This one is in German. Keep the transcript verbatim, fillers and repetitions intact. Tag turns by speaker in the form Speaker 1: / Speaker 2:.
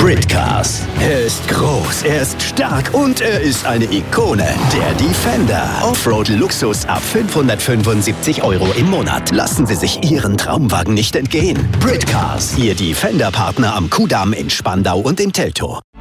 Speaker 1: Britcars. Er ist groß, er ist stark und er ist eine Ikone. Der Defender. Offroad-Luxus ab fünfhundertfünfundsiebzig Euro im Monat. Lassen Sie sich Ihren Traumwagen nicht entgehen. Britcars. Ihr Defender-Partner am Kudamm in Spandau und in Teltow.